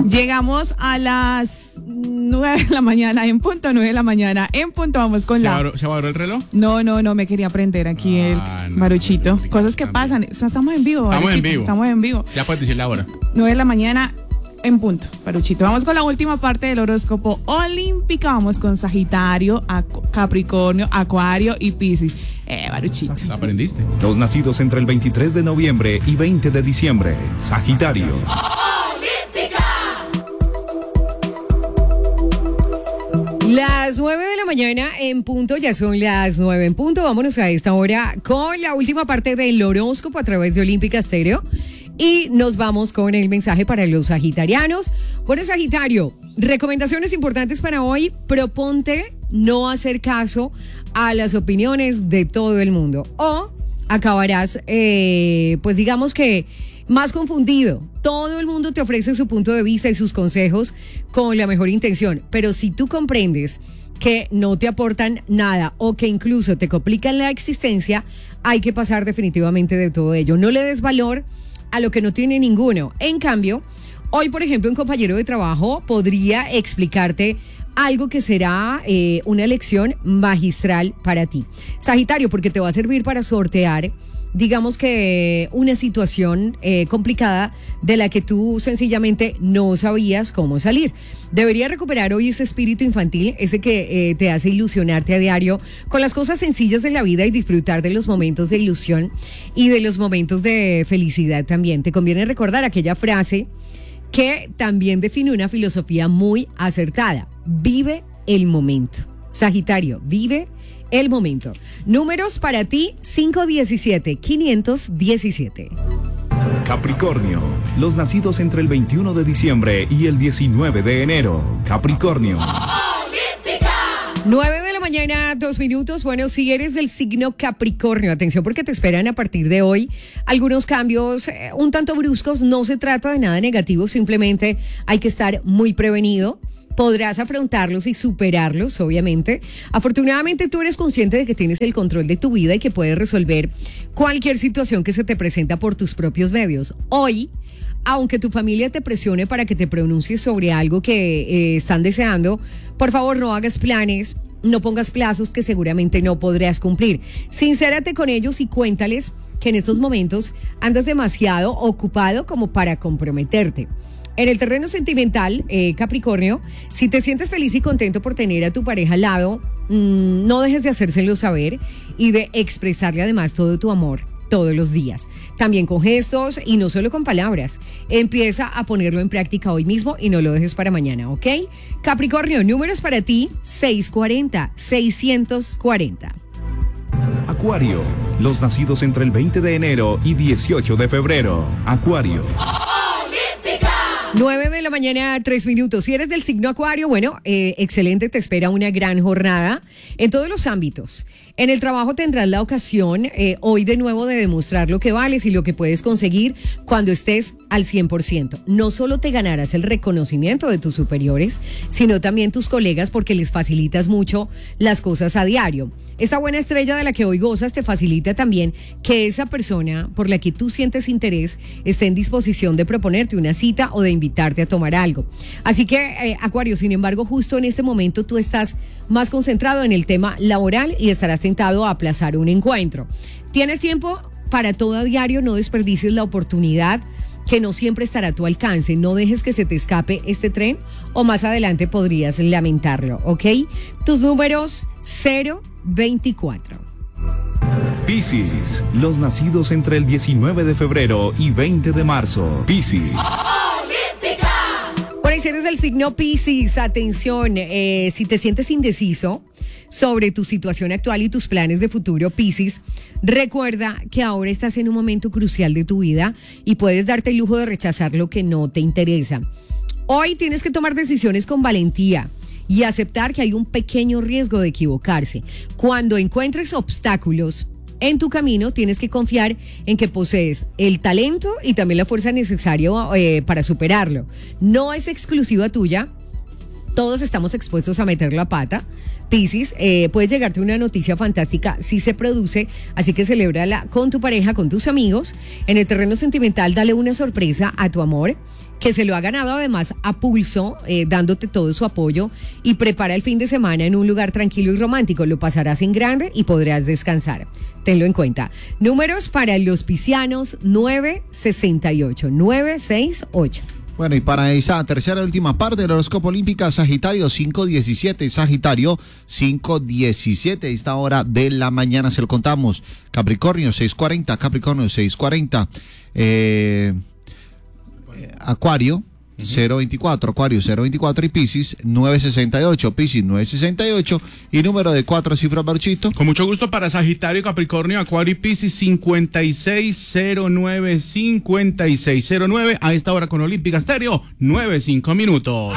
Llegamos a las 9 de la mañana en punto, 9 de la mañana en punto. Vamos con ¿Se varó el reloj? No, me quería prender aquí el Maruchito. Cosas que pasan. O sea, estamos en vivo. Estamos en vivo. Ya puedes decir la hora. 9 de la mañana en punto, Maruchito. Vamos con la última parte del horóscopo olímpico. Vamos con Sagitario, Capricornio, Acuario y Piscis. Maruchito. ¿Aprendiste? Los nacidos entre el 23 de noviembre y 20 de diciembre. Sagitario. Las 9 de la mañana en punto, ya son las 9 en punto. Vámonos a esta hora con la última parte del horóscopo a través de Olímpica Estéreo. Y nos vamos con el mensaje para los sagitarianos. Bueno, Sagitario, recomendaciones importantes para hoy. Proponte no hacer caso a las opiniones de todo el mundo. O acabarás, pues digamos que más confundido. Todo el mundo te ofrece su punto de vista y sus consejos con la mejor intención, pero si tú comprendes que no te aportan nada o que incluso te complican la existencia, hay que pasar definitivamente de todo ello. No le des valor a lo que no tiene ninguno. En cambio, hoy, por ejemplo, un compañero de trabajo podría explicarte algo que será una lección magistral para ti. Sagitario, porque te va a servir para sortear, digamos que una situación complicada de la que tú sencillamente no sabías cómo salir. Deberías recuperar hoy ese espíritu infantil, ese que te hace ilusionarte a diario con las cosas sencillas de la vida y disfrutar de los momentos de ilusión y de los momentos de felicidad también. Te conviene recordar aquella frase que también define una filosofía muy acertada. Vive el momento. Sagitario, vive el momento. Números para ti, 517-517. Capricornio. Los nacidos entre el 21 de diciembre y el 19 de enero. Capricornio. 9 de la mañana, 2 minutos. Bueno, si eres del signo Capricornio, atención porque te esperan a partir de hoy algunos cambios un tanto bruscos. No se trata de nada negativo, simplemente hay que estar muy prevenido. Podrás afrontarlos y superarlos, obviamente. Afortunadamente, tú eres consciente de que tienes el control de tu vida y que puedes resolver cualquier situación que se te presenta por tus propios medios. Hoy, aunque tu familia te presione para que te pronuncies sobre algo que están deseando, por favor, no hagas planes, no pongas plazos que seguramente no podrás cumplir. Sincérate con ellos y cuéntales que en estos momentos andas demasiado ocupado como para comprometerte. En el terreno sentimental, Capricornio, si te sientes feliz y contento por tener a tu pareja al lado, no dejes de hacérselo saber y de expresarle además todo tu amor todos los días. También con gestos y no solo con palabras. Empieza a ponerlo en práctica hoy mismo y no lo dejes para mañana, ¿ok? Capricornio, números para ti, 640-640. Acuario. Los nacidos entre el 20 de enero y 18 de febrero. Acuario. 9 de la mañana, 3 minutos. Si eres del signo Acuario, bueno, excelente, te espera una gran jornada en todos los ámbitos. En el trabajo tendrás la ocasión hoy de nuevo de demostrar lo que vales y lo que puedes conseguir cuando estés al 100%. No solo te ganarás el reconocimiento de tus superiores, sino también tus colegas porque les facilitas mucho las cosas a diario. Esta buena estrella de la que hoy gozas te facilita también que esa persona por la que tú sientes interés esté en disposición de proponerte una cita o de invitarte a tomar algo. Así que, Acuario, sin embargo, justo en este momento tú estás más concentrado en el tema laboral y estarás tentado a aplazar un encuentro. Tienes tiempo para todo a diario, no desperdicies la oportunidad que no siempre estará a tu alcance. No dejes que se te escape este tren o más adelante podrías lamentarlo, ¿ok? Tus números 024. Piscis. Los nacidos entre el 19 de febrero y 20 de marzo. Piscis. Bueno, y si eres del signo Piscis, atención, si te sientes indeciso sobre tu situación actual y tus planes de futuro, Piscis, recuerda que ahora estás en un momento crucial de tu vida y puedes darte el lujo de rechazar lo que no te interesa. Hoy tienes que tomar decisiones con valentía y aceptar que hay un pequeño riesgo de equivocarse. Cuando encuentres obstáculos en tu camino, tienes que confiar en que posees el talento y también la fuerza necesaria para superarlo. No es exclusiva tuya. Todos estamos expuestos a meter la pata, Piscis, puede llegarte una noticia fantástica si se produce, así que celébrala con tu pareja, con tus amigos. En el terreno sentimental, dale una sorpresa a tu amor, que se lo ha ganado además a pulso, dándote todo su apoyo, y prepara el fin de semana en un lugar tranquilo y romántico. Lo pasarás en grande y podrás descansar. Tenlo en cuenta. Números para los piscianos: 968, 968. Bueno, y para esa tercera y última parte del horóscopo olímpica, Sagitario 5:17, Sagitario 5:17, a esta hora de la mañana se lo contamos. Capricornio 6:40, Capricornio 6:40, Acuario 0:24, Acuario 0:24 y Piscis 9:68, Piscis 9:68 y número de 4 cifras, Baruchito. Con mucho gusto para Sagitario, Capricornio, Acuario y Piscis 5609, 5609, a esta hora con Olímpica Estéreo, 9:05.